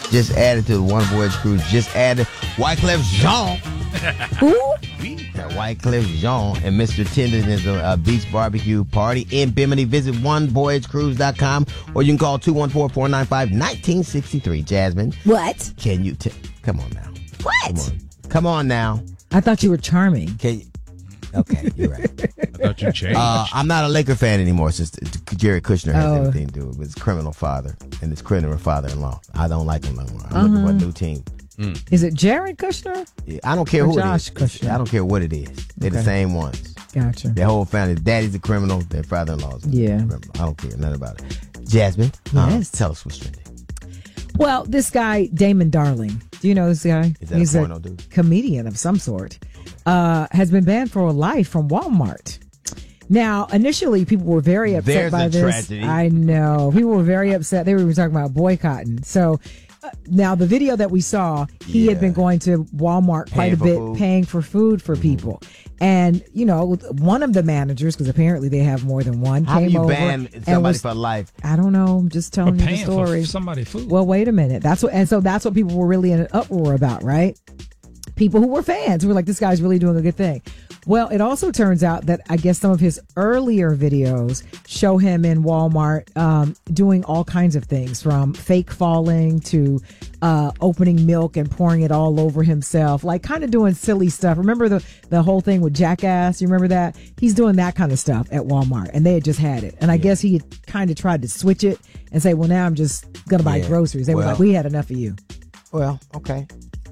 just added to the One Voyage Cruise. Just added Wyclef Jean. Who? Wyclef Jean and Mr. Tendon is a beach barbecue party in Bimini. Visit onevoyagecruise.com or you can call 214-495-1963. Jasmine. What? Can you come on now. What? Come on now. I thought you were charming. Okay, you're right. I thought you changed. I'm not a Laker fan anymore since Jared Kushner has anything to do with his criminal father and his criminal father-in-law. I don't like him no more. I'm looking for a new team. Is it Jared Kushner? Yeah, I don't care Or who Josh it is. Kushner? I don't care what it is. They're the same ones. Gotcha. Their whole family. Daddy's a criminal. Their father-in-law's a criminal. I don't care nothing about it. Jasmine, Yes. tell us what's trending. Well, this guy, Damon Darling. Do you know this guy? Is that He's a porno dude? Comedian of some sort. Has been banned for life from Walmart. Now, initially, people were very upset by this. Tragedy. I know. People were very upset. They were even talking about boycotting. So, now the video that we saw, he had been going to Walmart quite a bit, paying for food for people. And, one of the managers, because apparently they have more than one, How came do you over ban and somebody for life? I don't know. I'm just telling you the paying story. for somebody food. Well, wait a minute. That's what people were really in an uproar about, right? People who were fans who were like, this guy's really doing a good thing. Well, it also turns out that I guess some of his earlier videos show him in Walmart doing all kinds of things, from fake falling to opening milk and pouring it all over himself, like kind of doing silly stuff. Remember the whole thing with Jackass? You remember that? He's doing that kind of stuff at Walmart, and they had just had it. And I guess he had kind of tried to switch it and say, well, now I'm just going to buy groceries. They were like, we had enough of you. Well, okay.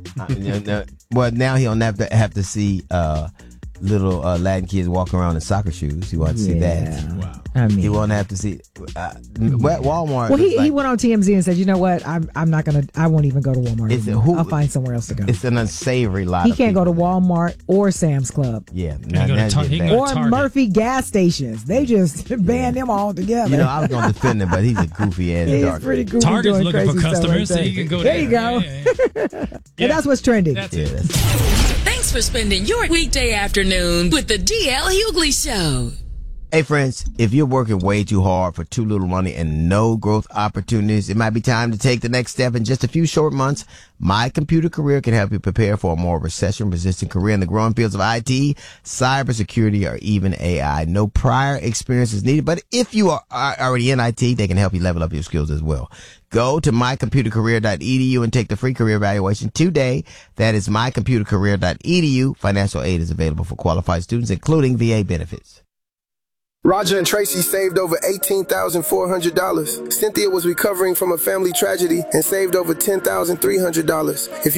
Well, now he'll have to see little Latin kids walking around in soccer shoes. He wants to see that. Wow. I mean, He won't have to see Walmart. well, he went on TMZ and said, you know what? I won't even go to Walmart anymore. I'll find somewhere else to go. It's an unsavory lot. He can't go to Walmart or Sam's Club. Yeah. Or Murphy gas stations. They just banned them all together. I was going to defend him, but he's a goofy ass He's pretty goofy. Target's doing looking for crazy stuff customers, like so that. you can go there. there. You go. And that's what's trending. That's it. Thanks for spending your weekday afternoon with the DL Hughley Show. Hey friends, if you're working way too hard for too little money and no growth opportunities, it might be time to take the next step. In just a few short months, My Computer Career can help you prepare for a more recession-resistant career in the growing fields of IT, cybersecurity, or even AI. No prior experience is needed, but if you are already in IT, they can help you level up your skills as well. Go to mycomputercareer.edu and take the free career evaluation today. That is mycomputercareer.edu. Financial aid is available for qualified students, including VA benefits. Roger and Tracy saved over $18,400. Cynthia was recovering from a family tragedy and saved over $10,300. If